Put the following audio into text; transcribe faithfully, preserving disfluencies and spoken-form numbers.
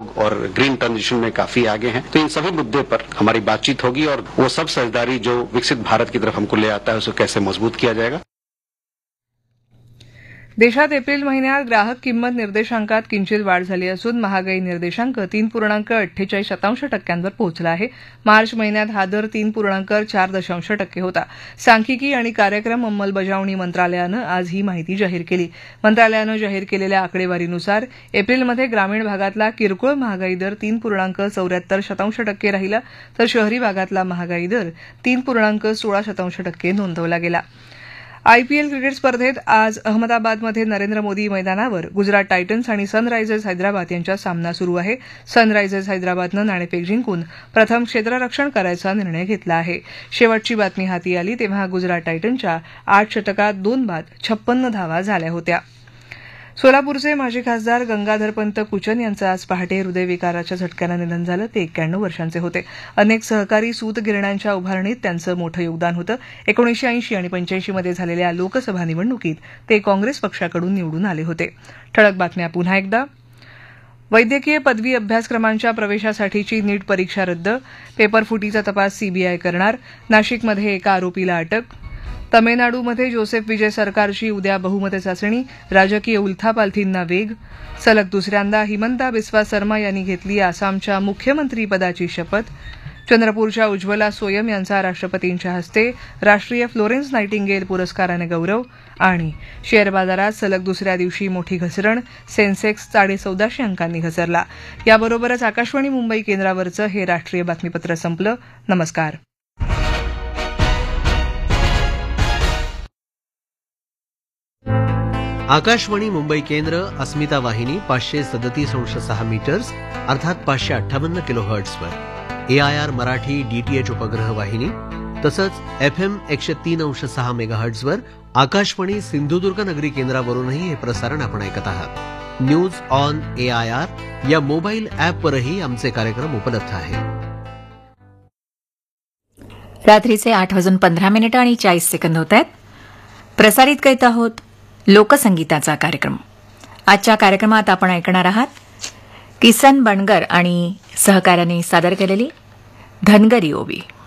लोग और green transition में काफी आगे हैं। तो इन सभी मुद्दे पर हमारी बातचीत होगी और वो सब साझेदारी जो विकसित भारत की तरफ हमको ले आता है, उसे कैसे मजबूत किया जाएगा। देशात एप्रिल महिन्यात ग्राहक किंमत निर्देशांकात किंचित वाढ झाली असून महागाई निर्देशांक तीन पूर्णांक अठ्ठेचाळीस शतांश टक्क्यांवर पोहोचला आहे। मार्च महिन्यात हा दर तीन पूर्णांक चार दशांश टक्के होता। सांख्यिकी आणि कार्यक्रम अंमलबजावणी मंत्रालयानं आज ही माहिती जाहीर केली। मंत्रालयानं जाहीर केलेल्या आकडेवारीनुसार एप्रिलमध्ये ग्रामीण भागातला किरकोळ महागाई दर तीन पूर्णांक चौऱ्याहत्तर शतांश टक्के राहिला, तर शहरी भागातला महागाई दर तीन पूर्णांक सोळा शतांश टक्के नोंदवला गेला। आयपीएल क्रिकेट स्पर्धेत आज अहमदाबादमध्ये नरेंद्र मोदी मैदानावर गुजरात टायटन्स आणि सनरायझर्स हैदराबाद यांच्यात सामना सुरू आहे। सनरायझर्स हैदराबादनं नाणेफेक जिंकून प्रथम क्षेत्ररक्षण करायचा निर्णय घेतला आहे। शेवटची बातमी हाती आली तेव्हा गुजरात टायटन्सच्या आठ षटकात दोन बाद छप्पन्न धावा झाल्या होत्या। सोलापूरचे माजी खासदार गंगाधरपंत कुचन यांचं आज पहाटे हृदयविकाराच्या झटक्यानं निधन झालं। ते एक्क्याण्णव वर्षांचे होते। अनेक सहकारी सूत गिरण्यांच्या उभारणीत त्यांचं मोठं योगदान होतं। एकोणीसशे ऐंशी आणि पंच्याऐंशी मध्ये झालेल्या लोकसभा निवडणुकीत ते काँग्रेस पक्षाकडून निवडून आले होते। ठळक बातम्या पुन्हा एकदा। वैद्यकीय पदवी अभ्यासक्रमांच्या प्रवेशासाठीची नीट परीक्षा रद्द। पेपरफुटीचा तपास सीबीआय करणार। नाशिकमध्ये एका आरोपीला अटक। तमिळनाडूमध्ये जोसेफ विजय सरकारची उद्या बहुमत चाचणी। राजकीय उलथापालथींना वेग। सलग दुसऱ्यांदा हिमंता बिस्वा शर्मा यांनी घेतली आसामच्या मुख्यमंत्रीपदाची शपथ। चंद्रपूरच्या उज्ज्वला सोयम यांचा राष्ट्रपतींच्या हस्ते राष्ट्रीय फ्लोरेन्स नायटिंगेल पुरस्काराने गौरव। आणि शेअर बाजारात सलग दुसऱ्या दिवशी मोठी घसरण। सेन्सेक्स साडेचौदाशे अंकांनी घसरला। याबरोबरच आकाशवाणी मुंबई केंद्रावरचं हे राष्ट्रीय बातमीपत्र संपलं। नमस्कार। आकाशवाणी मुंबई केंद्र, अस्मिता वाहिनी पाचशे सदतीस अंश सहा मीटर्स अर्थात पाचशे अठ्ठावन्न kilo हर्ट्सवर, A I R Marathi DTH उपग्रह वाहिनी तसंच एफ एम एकशे तीन अंश सहा मेगा हर्ट्सवर आकाशवाणी सिंधुदुर्ग नगरी केंद्रावरूनही हे प्रसारण आपण ऐकत आहात। News on A I R या मोबाईल ॲपवरही आमचे कार्यक्रम उपलब्ध आहेत। रात्रीचे आठ वाजून पंधरा मिनिटं आणि चाळीस सेकंद होत आहेत। प्रसारित करीत आहोत लोकसंगीताचा कार्यक्रम। आजच्या कार्यक्रमात आपण ऐकणार आहात किसन बनगर आणि सहकार्याने सादर केलेली धनगरी ओवी।